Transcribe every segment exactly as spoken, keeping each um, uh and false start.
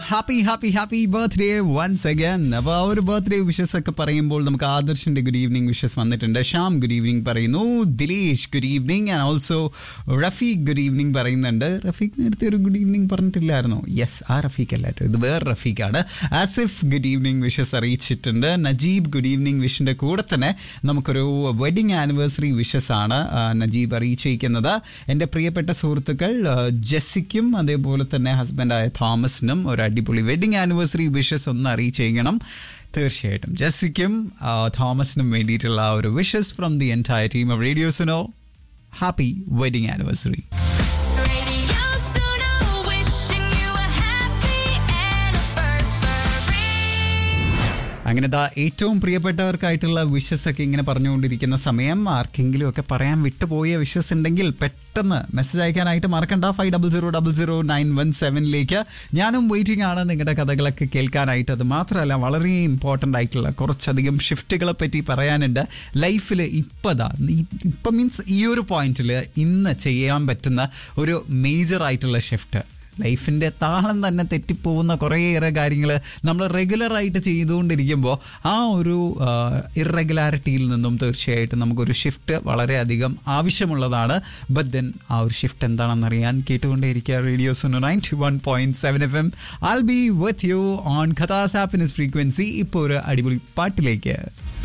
Happy happy happy birthday once again. അപ്പോൾ ആ ഒരു ബർത്ത്ഡേ വിഷസ് ഒക്കെ പറയുമ്പോൾ നമുക്ക് ആദർശിൻ്റെ ഗുഡ് ഈവനിങ് വിഷസ് വന്നിട്ടുണ്ട്. ഷാം ഗുഡ് ഈവനിങ് പറയുന്നു. Dilesh good evening and also Rafeeq good evening പറയുന്നുണ്ട്. റഫീഖ് നേരത്തെ ഒരു ഗുഡ് ഈവനിങ് പറഞ്ഞിട്ടില്ലായിരുന്നോ? യെസ്, ആ റഫീഖ് അല്ല കേട്ടോ, ഇത് വേറെ റഫീഖാണ്. ആസിഫ് ഗുഡ് ഈവനിങ് വിഷസ് അറിയിച്ചിട്ടുണ്ട്. നജീബ് ഗുഡ് ഈവനിങ് വിഷിൻ്റെ കൂടെ തന്നെ നമുക്കൊരു വെഡിങ് ആനിവേഴ്സറി വിഷസ് ആണ് നജീബ് അറിയിച്ചിരിക്കുന്നത്. എൻ്റെ പ്രിയപ്പെട്ട സുഹൃത്തുക്കൾ ജെസ്സിക്കും അതേപോലെ തന്നെ ഹസ്ബൻഡായ തോമസിനും ഒരു അടിപൊളി വെഡിങ് ആനിവേഴ്സറി വിഷസ് ഒന്ന് അറിയിച്ചേക്കണം. തീർച്ചയായിട്ടും ജെസ്സിക്കും തോമസിനും വേണ്ടിയിട്ടുള്ള ഒരു wishes from the entire team of radio Suno. Happy wedding anniversary. അങ്ങനെ ദാ ഏറ്റവും പ്രിയപ്പെട്ടവർക്കായിട്ടുള്ള വിഷസ് ഒക്കെ ഇങ്ങനെ പറഞ്ഞുകൊണ്ടിരിക്കുന്ന സമയം ആർക്കെങ്കിലും ഒക്കെ പറയാൻ വിട്ടുപോയ വിഷസ് ഉണ്ടെങ്കിൽ പെട്ടെന്ന് മെസ്സേജ് അയക്കാനായിട്ട് മറക്കണ്ട. Five double zero double zero nine one സെവനിലേക്ക് ഞാനും വെയിറ്റിംഗ് ആണ് നിങ്ങളുടെ കഥകളൊക്കെ കേൾക്കാനായിട്ട്. അത് മാത്രമല്ല വളരെ ഇമ്പോർട്ടൻ്റ് ആയിട്ടുള്ള കുറച്ചധികം ഷിഫ്റ്റുകളെ പറ്റി പറയാനുണ്ട് ലൈഫിൽ. ഇപ്പതാ ഇപ്പം മീൻസ് ഈ ഒരു പോയിന്റിൽ ഇന്ന് ചെയ്യാൻ പറ്റുന്ന ഒരു മേജർ ആയിട്ടുള്ള ഷിഫ്റ്റ്. ലൈഫിൻ്റെ താളം തന്നെ തെറ്റിപ്പോകുന്ന കുറേയേറെ കാര്യങ്ങൾ നമ്മൾ റെഗുലറായിട്ട് ചെയ്തുകൊണ്ടിരിക്കുമ്പോൾ ആ ഒരു ഇറഗുലാരിറ്റിയിൽ നിന്നും തീർച്ചയായിട്ടും നമുക്കൊരു ഷിഫ്റ്റ് വളരെയധികം ആവശ്യമുള്ളതാണ്. ബട്ട് ദെൻ ആ ഒരു shift എന്താണെന്നറിയാൻ കേട്ടുകൊണ്ടേയിരിക്കുക radio Suno ninety one point seven F M. Isle B with you on ഖതാസ് happiness frequency. ഇപ്പോൾ ഒരു അടിപൊളി പാട്ടിലേക്ക്.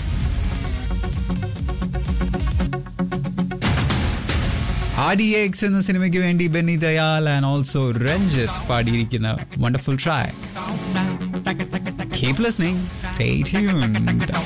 ആർ ഡി എക്സ് എന്ന സിനിമയ്ക്ക് വേണ്ടി Benny Dayal and also Ranjith പാടിയിരിക്കുന്ന wonderful track. Keep listening. Stay tuned.